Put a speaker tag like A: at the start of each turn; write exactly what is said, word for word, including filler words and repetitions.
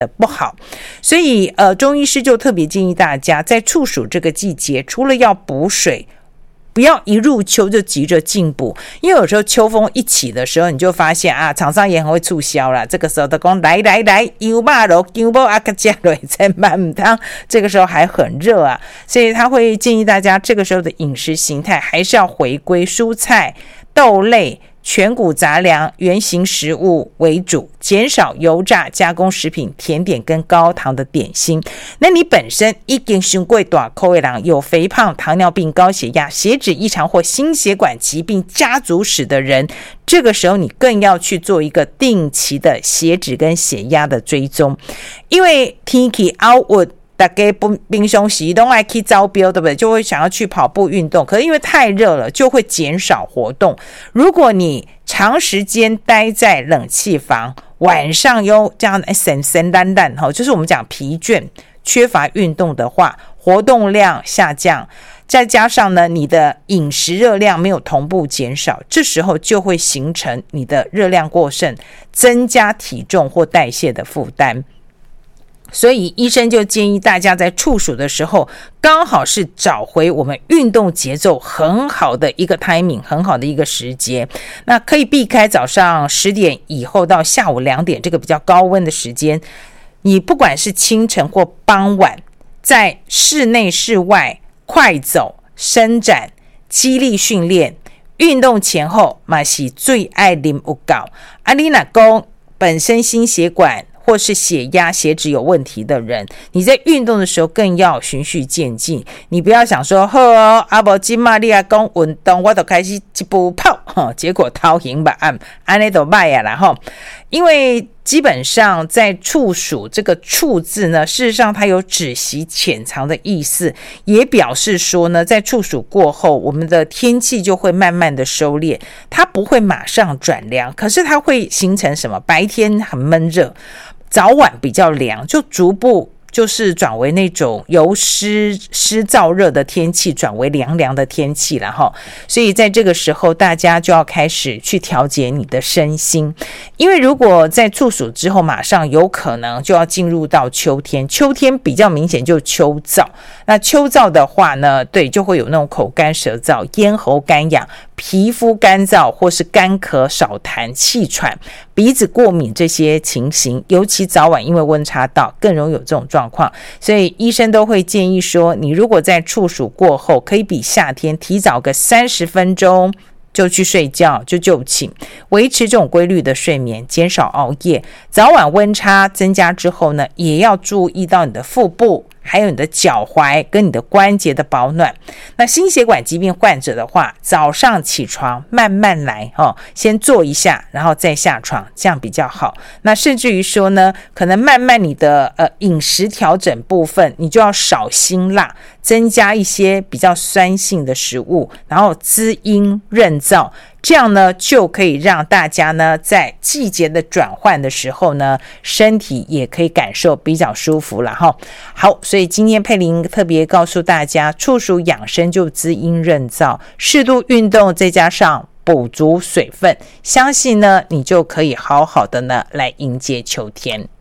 A: 不好，所以呃，中医师就特别建议大家在处暑这个季节，除了要补水，不要一入秋就急着进补，因为有时候秋风一起的时候，你就发现啊，厂商也很会促销啦。这个时候都说来来来，油麻肉、油包啊个加瑞在满汤，这个时候还很热啊，所以他会建议大家这个时候的饮食形态还是要回归蔬菜、豆类、全谷杂粮、原型食物为主，减少油炸加工食品、甜点跟高糖的点心。那你本身已经伤过大口的人，有肥胖、糖尿病、高血压、血脂异常或心血管疾病家族史的人，这个时候你更要去做一个定期的血脂跟血压的追踪，因为天气凹温。大家平常时都爱去招标，对不对？就会想要去跑步运动，可是因为太热了，就会减少活动。如果你长时间待在冷气房，晚上又这样神神淡淡，就是我们讲疲倦、缺乏运动的话，活动量下降，再加上呢，你的饮食热量没有同步减少，这时候就会形成你的热量过剩，增加体重或代谢的负担。所以医生就建议大家在处暑的时候，刚好是找回我们运动节奏很好的一个 timing， 很好的一个时节。那可以避开早上十点以后到下午两点这个比较高温的时间，你不管是清晨或傍晚，在室内室外快走、伸展、肌力训练、运动前后嘛是最爱啉有够。啊，你若讲本身心血管或是血压、血脂有问题的人，你在运动的时候更要循序渐进。你不要想说，好哦，啊不今嘛你啊讲运动，我就开始一步跑，哦、结果头型吧按，安尼就歹啊啦吼。因为基本上在处暑这个处字呢，事实上它有止息潜藏的意思，也表示说呢，在处暑过后，我们的天气就会慢慢的收敛，它不会马上转凉，可是它会形成什么？白天很闷热，早晚比较凉，就逐步就是转为那种由湿湿燥热的天气转为凉凉的天气了哈。所以在这个时候，大家就要开始去调节你的身心，因为如果在处暑之后，马上有可能就要进入到秋天，秋天比较明显就秋燥。那秋燥的话呢，对，就会有那种口干舌燥、咽喉干痒、皮肤干燥或是干咳、少痰、气喘、鼻子过敏这些情形，尤其早晚因为温差大，更容易有这种状况。所以医生都会建议说，你如果在处暑过后，可以比夏天提早个三十分钟就去睡觉，就就寝，维持这种规律的睡眠，减少熬夜。早晚温差增加之后呢，也要注意到你的腹部，还有你的脚踝跟你的关节的保暖。那心血管疾病患者的话，早上起床慢慢来、哦、先坐一下然后再下床，这样比较好。那甚至于说呢，可能慢慢你的呃饮食调整部分，你就要少辛辣，增加一些比较酸性的食物，然后滋阴润燥，这样呢就可以让大家呢在季节的转换的时候呢，身体也可以感受比较舒服了哈。好，所以今天佩玲特别告诉大家，处暑养生就滋阴润燥，适度运动再加上补足水分，相信呢你就可以好好的呢来迎接秋天。